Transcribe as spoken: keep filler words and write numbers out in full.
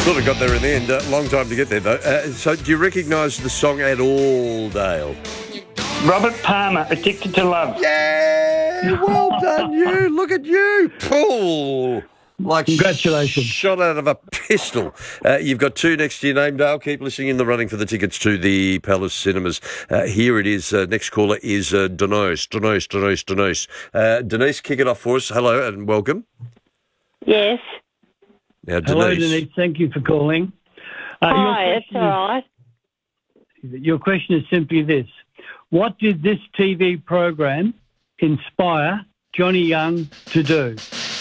Sort of got there in the end. Uh, long time to get there, though. Uh, so do you recognise the song at all, Dale? Robert Palmer, Addicted to Love. Yeah! Well done, you. Look at you. Pull. Like Congratulations. Shot out of a pistol. Uh, you've got two next to your name, Dale. Keep listening in the running for the tickets to the Palace Cinemas. Uh, here it is. Uh, next caller is uh, Denise. Denise, Denise, Denise. Uh, Denise, kick it off for us. Hello and welcome. Yes. Now, Denise. Hello, Denise. Thank you for calling. Uh, Hi, your it's question all right. is- Your question is simply this. What did this T V program inspire Johnny Young to do?